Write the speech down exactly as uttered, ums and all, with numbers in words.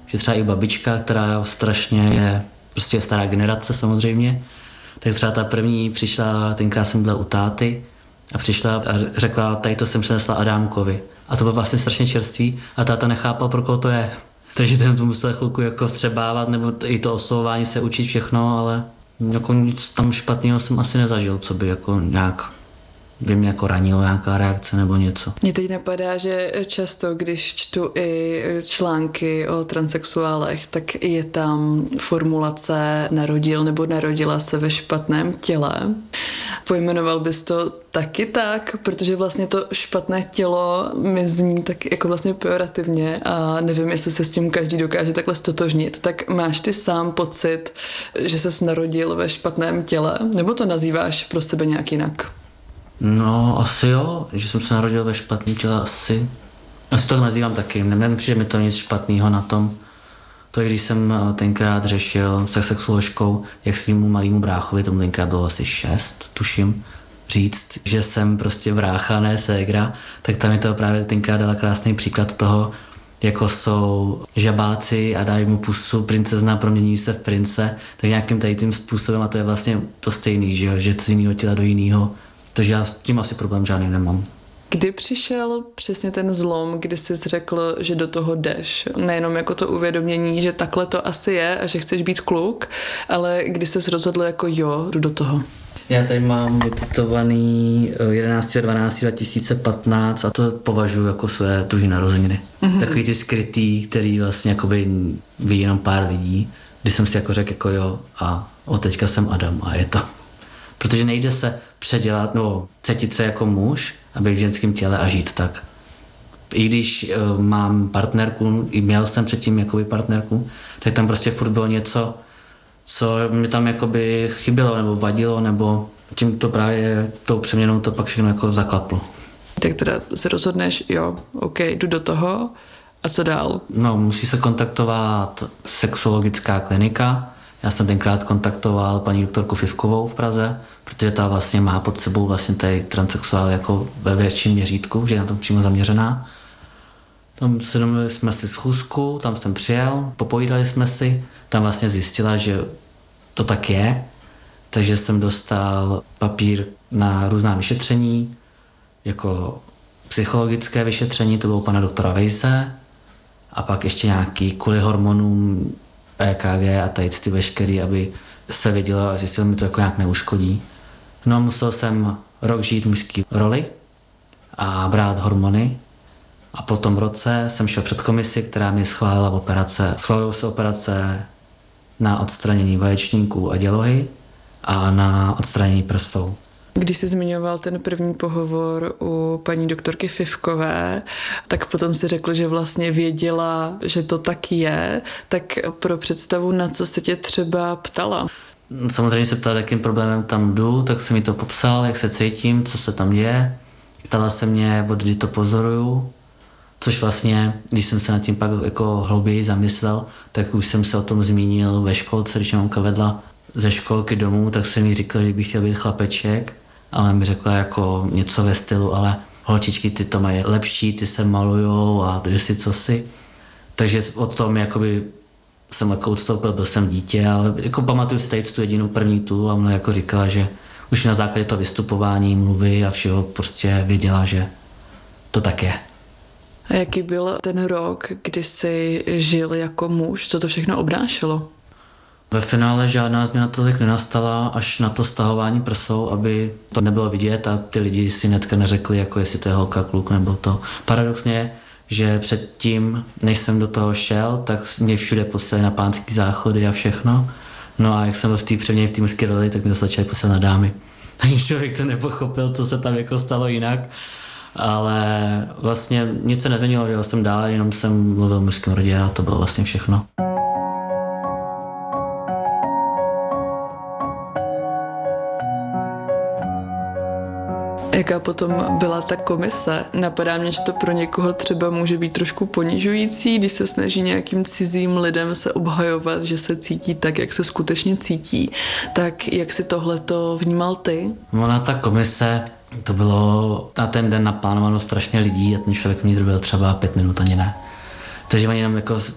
že třeba i babička, která strašně je prostě stará generace samozřejmě, tak třeba ta první přišla, tenkrát jsem byla u táty a přišla a řekla, tady to jsem přinesla Adámkovi. A to bylo vlastně strašně čerstvý a táta nechápal, pro koho to je. Takže ten to musel chvilku jako vstřebávat, nebo i to oslovování se učit všechno, ale jako nic tam špatného jsem asi nezažil, co by jako nějak, by mě jako ranilo nějaká reakce nebo něco. Mně teď napadá, že často, když čtu i články o transsexuálech, tak je tam formulace narodil nebo narodila se ve špatném těle. Pojmenoval bys to taky tak, protože vlastně to špatné tělo mi zní tak jako vlastně pejorativně a nevím, jestli se s tím každý dokáže takhle stotožnit. Tak máš ty sám pocit, že ses narodil ve špatném těle, nebo to nazýváš pro sebe nějak jinak? No, asi jo, že jsem se narodil ve špatném těle, asi. Asi to nazývám taky, nepřijde mi to nic špatného na tom. To, když jsem tenkrát řešil se sexuoložkou, jak svýmu malýmu bráchovi, tomu tenkrát bylo asi šest, tuším, říct, že jsem prostě brácha, ne ségra, tak tam je to právě tenkrát dala krásný příklad toho, jako jsou žabáci a dají mu pusu, princezna promění se v prince, tak nějakým tady tím způsobem a to je vlastně to stejný, že, že to z jiného těla do jiného. Takže já s tím asi problém žádný nemám. Kdy přišel přesně ten zlom, kdy jsi řekl, že do toho jdeš? Nejenom jako to uvědomění, že takhle to asi je a že chceš být kluk, ale kdy jsi rozhodl jako jo, jdu do toho. Já tady mám vytetovaný jedenáctého dvanáctého dva tisíce patnáct a to považuji jako své druhé narozeniny. Mm-hmm. Takový ty skrytý, který vlastně jakoby ví jenom pár lidí, kdy jsem si jako řekl jako jo a od teďka jsem Adam a je to. Protože nejde se předělat, no, cítit se jako muž a být v ženském těle a žít tak. I když uh, mám partnerku, i měl jsem předtím jakoby partnerku, tak tam prostě furt bylo něco, co mi tam jakoby chybělo nebo vadilo, nebo tím to právě tou přeměnou to pak všechno jako zaklaplo. Tak teda se rozhodneš, jo, OK, jdu do toho a co dál? No, musí se kontaktovat sexologická klinika. Já jsem tenkrát kontaktoval paní doktorku Fivkovou v Praze, protože ta vlastně má pod sebou vlastně tady transsexuál jako ve větším měřítku, že je na to přímo zaměřená. Tam se domluvili jsme si schůzku, tam jsem přijel, popovídali jsme si, tam vlastně zjistila, že to tak je, takže jsem dostal papír na různá vyšetření, jako psychologické vyšetření, to bylo pana doktora Vejse, a pak ještě nějaký kvůli hormonům E K G a tady ty veškerý, aby se vědělo, že se mi to jako nějak neuškodí. No a musel jsem rok žít mužský roli a brát hormony. A po tom roce jsem šel před komisi, která mi schválila operace. Schvalují se operace na odstranění vaječníků a dělohy a na odstranění prsou. Když jsi zmiňoval ten první pohovor u paní doktorky Fivkové, tak potom si řekl, že vlastně věděla, že to tak je, tak pro představu, na co se tě třeba ptala? Samozřejmě se ptala, jakým problémem tam jdu, tak jsem mi to popsal, jak se cítím, co se tam děje. Ptala se mě, od kdy to pozoruju, což vlastně, když jsem se nad tím pak jako hlouběji zamyslel, tak už jsem se o tom zmínil ve školce, když mamka vedla ze školky domů, tak jsem jí říkal, že bych chtěl být chlapeček. A ona mi řekla jako něco ve stylu, ale holčičky, ty to mají lepší, ty se malujou a ty si co si. Takže o tom jakoby jsem jako odstoupil, byl jsem dítě, ale jako pamatuju si tady tu jedinou první tu a ona jako říkala, že už na základě toho vystupování, mluvy a všeho prostě věděla, že to tak je. A jaký byl ten rok, kdy jsi žil jako muž, co to všechno obnášelo? Ve finále žádná změna tolik nenastala, až na to stahování prsou, aby to nebylo vidět a ty lidi si hnedka neřekli, jako jestli to je holka, kluk nebo to. Paradoxně je, že předtím, než jsem do toho šel, tak mě všude poslali na pánský záchody a všechno. No a jak jsem byl v té přeměně v té mužské roli, tak mě začali poslat na dámy. Ani člověk to nepochopil, co se tam jako stalo jinak. Ale vlastně nic se nezměnilo, jel jsem dál, jenom jsem mluvil v mužském rodě a to bylo vlastně všechno. Jaká potom byla ta komise? Napadá mě, že to pro někoho třeba může být trošku ponižující, když se snaží nějakým cizím lidem se obhajovat, že se cítí tak, jak se skutečně cítí. Tak jak si tohleto vnímal ty? Ona ta komise, to bylo na ten den naplánováno strašně lidí a ten člověk mě byl třeba pět minut ani ne. Takže oni jenom jako